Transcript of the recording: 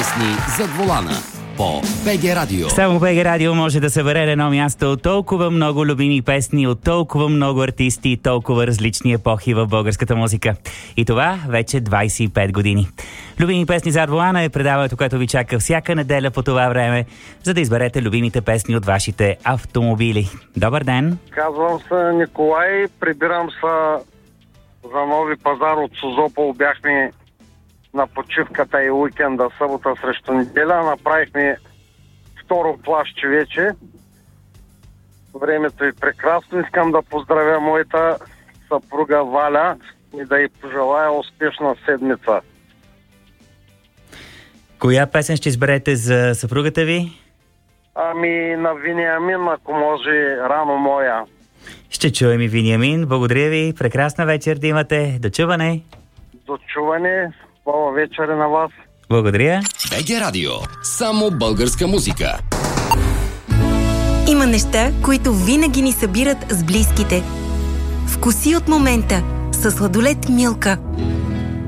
песни зад волана по БГ Радио. Само БГ Радио може да събере едно място от толкова много любими песни, от толкова много артисти и толкова различни епохи в българската музика. И това вече 25 години. Любими песни зад волана е предаването, което ви чака всяка неделя по това време, за да изберете любимите песни от вашите автомобили. Добър ден! Казвам се Николай, прибирам се за Нови пазар от Созопол. Бяхме на почивката и уикенда, събота срещу неделя. Направихме второ плащче вече. Времето е прекрасно. Искам да поздравя моята съпруга Валя и да й пожелая успешна седмица. Коя песен ще изберете за съпругата ви? Ами на Вениамин, ако може, рано моя. Ще чуем и Вениамин. Благодаря ви. Прекрасна вечер да имате. До чуване. До чуване. Хубава вечер на вас. Благодаря. БГ Радио. Само българска музика. Има неща, които винаги ни събират с близките. Вкуси от момента със сладолед Милка.